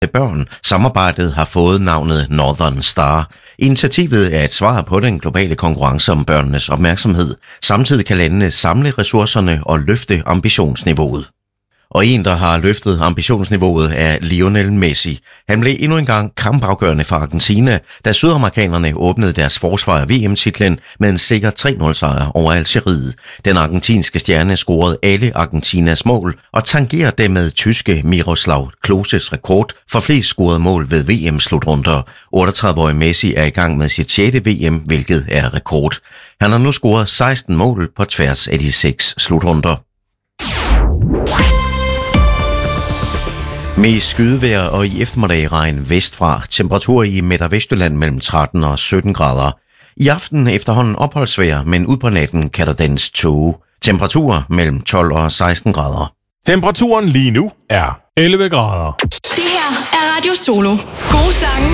børn. Samarbejdet har fået navnet Northern Star. Initiativet er et svar på den globale konkurrence om børnenes opmærksomhed. Samtidig kan landene samle ressourcerne og løfte ambitionsniveauet. Og en, der har løftet ambitionsniveauet, er Lionel Messi. Han blev endnu engang kampafgørende for Argentina, da sydamerikanerne åbnede deres forsvar af VM-titlen med en sikker 3-0-sejr over Algeriet. Den argentinske stjerne scorede alle Argentinas mål og tangerer dermed tyske Miroslav Kloses rekord for flest scorede mål ved VM-slutrunder. 38-årige Messi er i gang med sit 6. VM, hvilket er rekord. Han har nu scoret 16 mål på tværs af de 6 slutrunder. Med skydevejr og i eftermiddag regn vestfra. Temperatur i Midt- og Vestjylland mellem 13 og 17 grader. I aften efterhånden opholdsvejr, men ud på natten kan der dannes tåge. Temperaturer mellem 12 og 16 grader. Temperaturen lige nu er 11 grader. Det her er Radio Solo. Gode sange